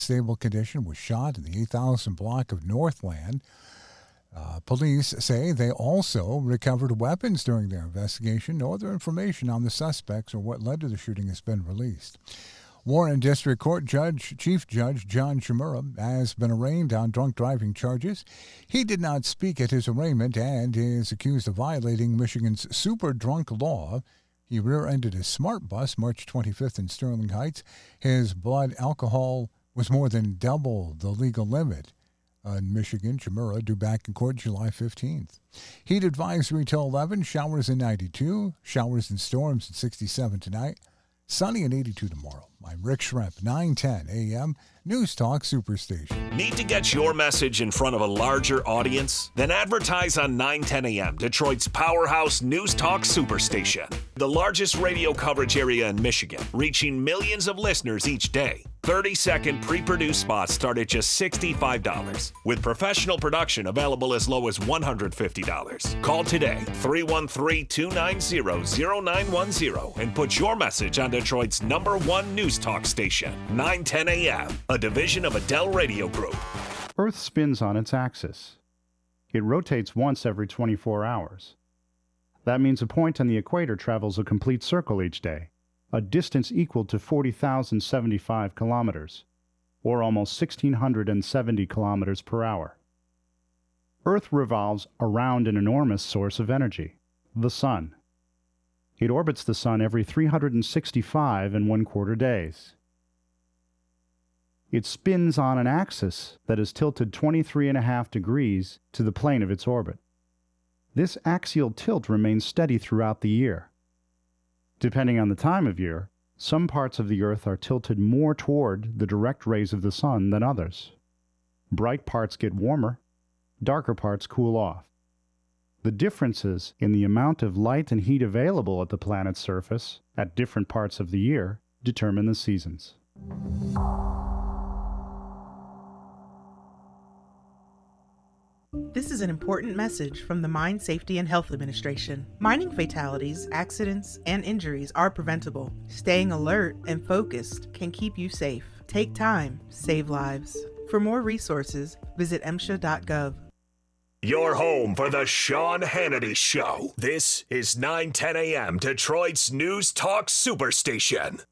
stable condition was shot in the 8,000 block of Northland. Police say they also recovered weapons during their investigation. No other information on the suspects or what led to the shooting has been released. Warren District Court Chief Judge John Shimura has been arraigned on drunk driving charges. He did not speak at his arraignment and is accused of violating Michigan's super drunk law. He rear-ended a smart bus March 25th in Sterling Heights. His blood alcohol was more than double the legal limit. In Michigan, Shimura due back in court July 15th. Heat advisory till 11, showers in 92, showers and storms at 67 tonight, sunny and 82 tomorrow. I'm Rick Schremp, 910 a.m., News Talk Superstation. Need to get your message in front of a larger audience? Then advertise on 910 a.m., Detroit's powerhouse News Talk Superstation. The largest radio coverage area in Michigan, reaching millions of listeners each day. 30-second pre-produced spots start at just $65, with professional production available as low as $150. Call today, 313-290-0910, and put your message on Detroit's #1 News Talk station, 910 a.m., a division of Adele Radio Group. Earth spins on its axis. It rotates once every 24 hours. That means a point on the equator travels a complete circle each day, a distance equal to 40,075 kilometers, or almost 1,670 kilometers per hour. Earth revolves around an enormous source of energy, the Sun. It orbits the Sun every 365 and 1/4 days. It spins on an axis that is tilted 23.5 degrees to the plane of its orbit. This axial tilt remains steady throughout the year. Depending on the time of year, some parts of the Earth are tilted more toward the direct rays of the Sun than others. Bright parts get warmer, darker parts cool off. The differences in the amount of light and heat available at the planet's surface at different parts of the year determine the seasons. This is an important message from the Mine Safety and Health Administration. Mining fatalities, accidents, and injuries are preventable. Staying alert and focused can keep you safe. Take time, save lives. For more resources, visit MSHA.gov. Your home for the Sean Hannity Show. This is 910 a.m. Detroit's News Talk Superstation.